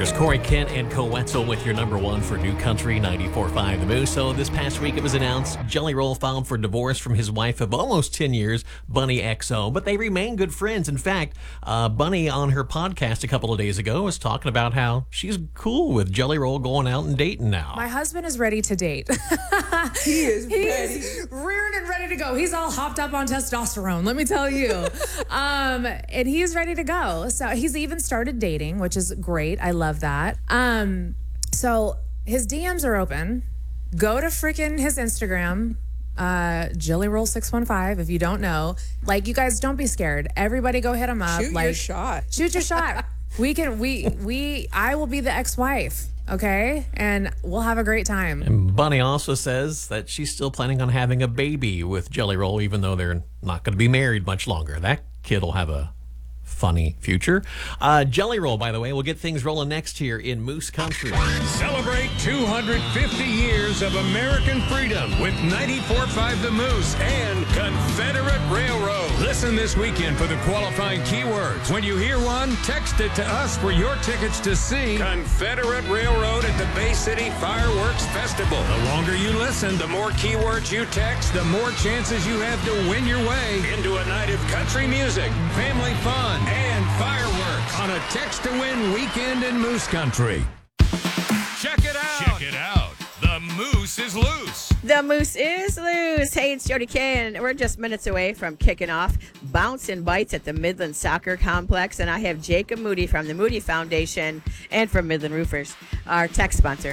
Rivers, Corey Kent, and Coetzel with your number one for New Country 94.5 The Moose. So this past week it was announced Jelly Roll filed for divorce from his wife of almost 10 years, Bunny XO, but they remain good friends. In fact, Bunny on her podcast a couple of days ago was talking about how she's cool with Jelly Roll going out and dating now. My husband is ready to date. He's rearing and ready to go. He's all hopped up on testosterone, let me tell you. And he's ready to go. So he's even started dating, which is great. I love that. So his DMs are open. Go to freaking his Instagram, JellyRoll615. If you don't know, like, you guys don't be scared. Everybody go hit him up. Shoot your shot. Shoot your shot. I will be the ex-wife. Okay, and we'll have a great time. And Bunny also says that she's still planning on having a baby with Jelly Roll, even though they're not going to be married much longer. That kid will have a funny future. Jelly Roll, by the way, will get things rolling next year in Moose Country. Celebrate 250 years of American freedom with 94.5 The Moose and Confederate Railroad. Listen this weekend for the qualifying keywords. When you hear one, text it to us for your tickets to see Confederate Railroad at the Bay City Fireworks Festival. The longer you listen, the more keywords you text, the more chances you have to win your way into a night of country music, family fun, and fireworks on a text-to-win weekend in Moose Country. Check it out. Check it out. The Moose is loose. The Moose is loose. Hey, it's Jody K, and we're just minutes away from kicking off Bounce and Bites at the Midland Soccer Complex, and I have Jacob Moody from the Moody Foundation and from Midland Roofers, our tech sponsor,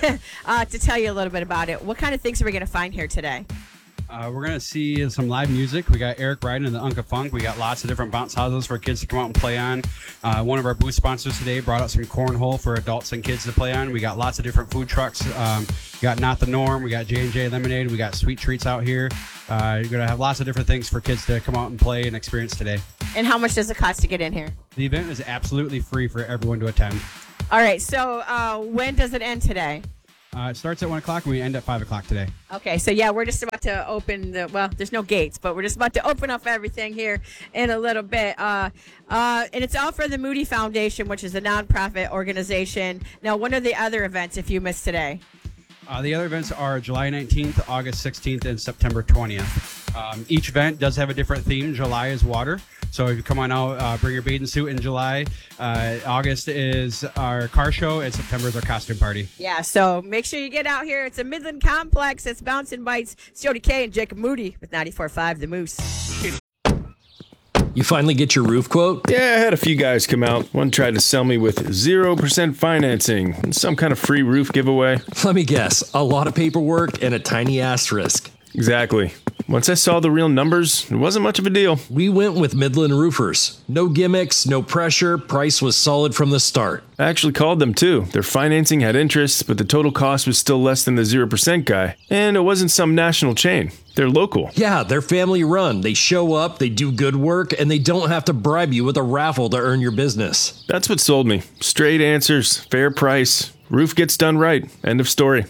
to tell you a little bit about it. What kind of things are we going to find here today? We're going to see some live music. We got Eric Ryden and the Unca Funk. We got lots of different bounce houses for kids to come out and play on. One of our booth sponsors today brought out some cornhole for adults and kids to play on. We got lots of different food trucks. We got Not the Norm. We got J&J Lemonade. We got Sweet Treats out here. You're going to have lots of different things for kids to come out and play and experience today. And how much does it cost to get in here? The event is absolutely free for everyone to attend. All right. So when does it end today? It starts at 1 o'clock and we end at 5 o'clock today. Okay, so yeah, we're just about to open there's no gates, but we're just about to open up everything here in a little bit. And it's all for the Moody Foundation, which is a nonprofit organization. Now, when are the other events if you missed today? The other events are July 19th, August 16th, and September 20th. Each event does have a different theme. July is water. So if you come on out, bring your bathing suit in July. August is our car show, and September is our costume party. Yeah, so make sure you get out here. It's a Midland complex. It's Bounce and Bites. It's Jody K and Jacob Moody with 94.5 The Moose. You finally get your roof quote? Yeah, I had a few guys come out. One tried to sell me with 0% financing and some kind of free roof giveaway. Let me guess, a lot of paperwork and a tiny asterisk. Exactly. Once I saw the real numbers, it wasn't much of a deal. We went with Midland Roofers. No gimmicks, no pressure, price was solid from the start. I actually called them too. Their financing had interest, but the total cost was still less than the 0% guy. And it wasn't some national chain. They're local. Yeah, they're family run. They show up, they do good work, and they don't have to bribe you with a raffle to earn your business. That's what sold me. Straight answers, fair price, roof gets done right. End of story.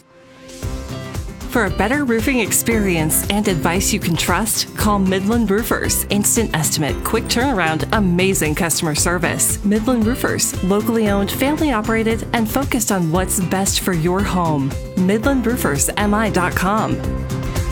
For a better roofing experience and advice you can trust, call Midland Roofers. Instant estimate, quick turnaround, amazing customer service. Midland Roofers, locally owned, family operated, and focused on what's best for your home. MidlandRoofersMI.com.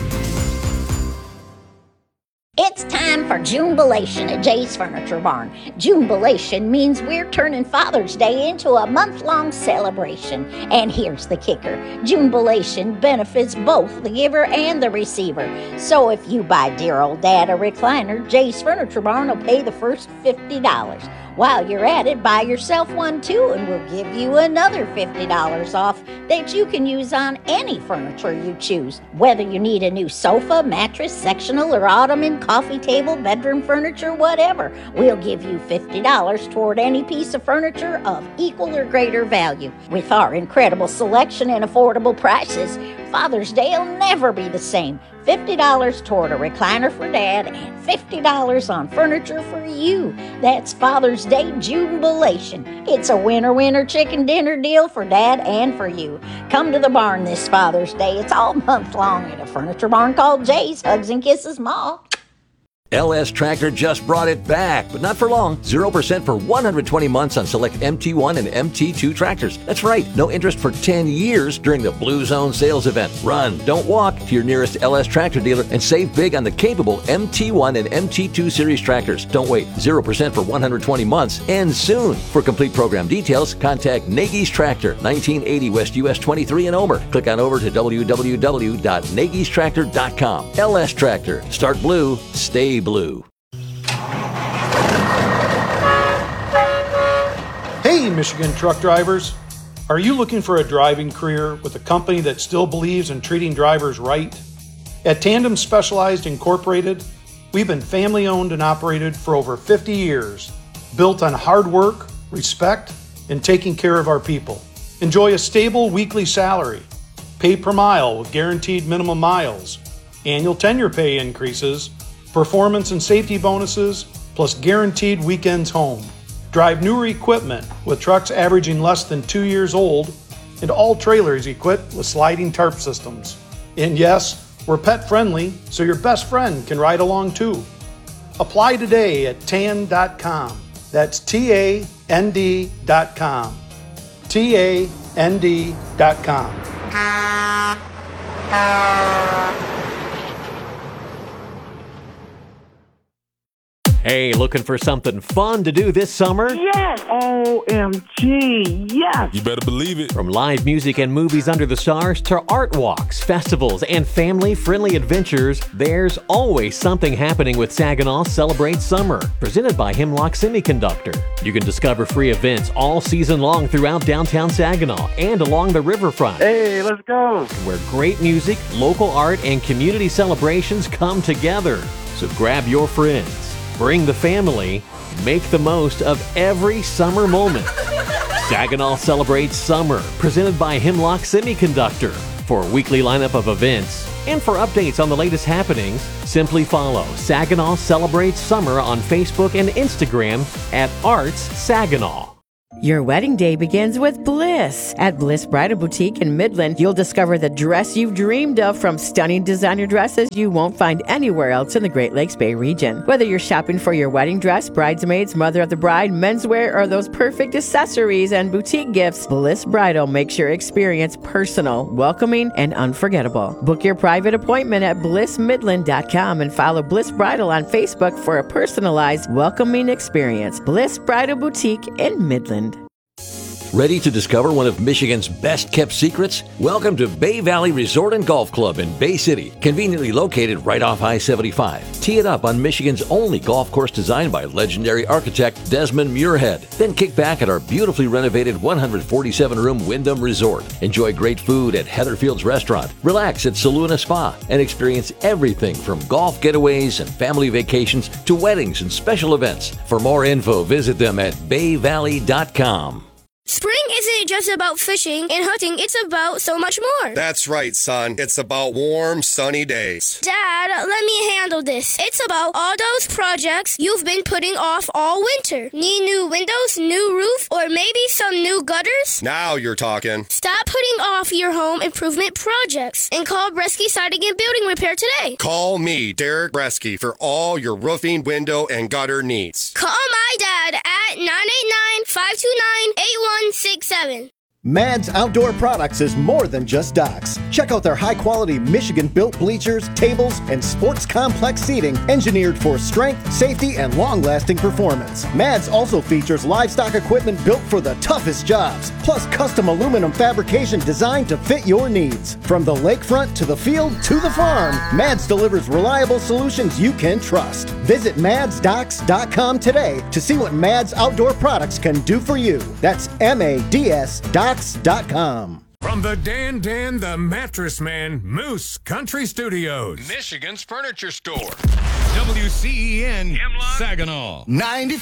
It's time for Jubilation at Jay's Furniture Barn. Jubilation means we're turning Father's Day into a month-long celebration. And here's the kicker. Jubilation benefits both the giver and the receiver. So if you buy dear old Dad a recliner, Jay's Furniture Barn will pay the first $50. While you're at it, buy yourself one too, and we'll give you another $50 off that you can use on any furniture you choose. Whether you need a new sofa, mattress, sectional, or ottoman, coffee table, bedroom furniture, whatever, we'll give you $50 toward any piece of furniture of equal or greater value. With our incredible selection and affordable prices, Father's Day will never be the same. $50 toward a recliner for Dad and $50 on furniture for you. That's Father's Day Jubilation. It's a winner-winner chicken dinner deal for Dad and for you. Come to the barn this Father's Day. It's all month long at a furniture barn called Jay's. Hugs and kisses, Ma. LS Tractor just brought it back, but not for long. 0% for 120 months on select MT1 and MT2 tractors. That's right, no interest for 10 years during the Blue Zone sales event. Run, don't walk to your nearest LS Tractor dealer and save big on the capable MT1 and MT2 series tractors. Don't wait, 0% for 120 months. Ends soon. For complete program details, contact Nagy's Tractor, 1980 West US 23 in Omer. Click on over to www.nagystractor.com. LS Tractor. Start blue, stay blue. Hey, Michigan truck drivers. Are you looking for a driving career with a company that still believes in treating drivers right? At Tandem Specialized Incorporated, we've been family-owned and operated for over 50 years, built on hard work, respect, and taking care of our people. Enjoy a stable weekly salary, pay per mile with guaranteed minimum miles, annual tenure pay increases, performance and safety bonuses, plus guaranteed weekends home. Drive newer equipment with trucks averaging less than 2 years old, and all trailers equipped with sliding tarp systems. And yes, we're pet friendly, so your best friend can ride along too. Apply today at TAND.com. That's TAND.com. TAND.com. Hey, looking for something fun to do this summer? Yes! OMG, yes! You better believe it. From live music and movies under the stars to art walks, festivals, and family-friendly adventures, there's always something happening with Saginaw Celebrates Summer, presented by Hemlock Semiconductor. You can discover free events all season long throughout downtown Saginaw and along the riverfront. Hey, let's go! Where great music, local art, and community celebrations come together. So grab your friends. Bring the family, make the most of every summer moment. Saginaw Celebrates Summer, presented by Hemlock Semiconductor. For a weekly lineup of events and for updates on the latest happenings, simply follow Saginaw Celebrates Summer on Facebook and Instagram at Arts Saginaw. Your wedding day begins with bliss. At Bliss Bridal Boutique in Midland, you'll discover the dress you've dreamed of, from stunning designer dresses you won't find anywhere else in the Great Lakes Bay region. Whether you're shopping for your wedding dress, bridesmaids, mother of the bride, menswear, or those perfect accessories and boutique gifts, Bliss Bridal makes your experience personal, welcoming, and unforgettable. Book your private appointment at blissmidland.com and follow Bliss Bridal on Facebook for a personalized, welcoming experience. Bliss Bridal Boutique in Midland. Ready to discover one of Michigan's best-kept secrets? Welcome to Bay Valley Resort and Golf Club in Bay City, conveniently located right off I-75. Tee it up on Michigan's only golf course designed by legendary architect Desmond Muirhead. Then kick back at our beautifully renovated 147-room Wyndham Resort. Enjoy great food at Heatherfield's Restaurant, relax at Saluna Spa, and experience everything from golf getaways and family vacations to weddings and special events. For more info, visit them at bayvalley.com. Spring isn't just about fishing and hunting, it's about so much more. That's right, son. It's about warm, sunny days. Dad, let me handle this. It's about all those projects you've been putting off all winter. Need new windows, new roof, or maybe some new gutters? Now you're talking. Stop putting off your home improvement projects and call Bresky Siding and Building Repair today. Call me, Derek Bresky, for all your roofing, window, and gutter needs. Call my dad at 989-529-8167. Mads Outdoor Products is more than just docks. Check out their high-quality Michigan-built bleachers, tables, and sports complex seating engineered for strength, safety, and long-lasting performance. Mads also features livestock equipment built for the toughest jobs, plus custom aluminum fabrication designed to fit your needs. From the lakefront to the field to the farm, Mads delivers reliable solutions you can trust. Visit madsdocks.com today to see what Mads Outdoor Products can do for you. That's MADS.com. From the Dan the Mattress Man, Moose Country Studios, Michigan's furniture store. WCEN, Saginaw. 95.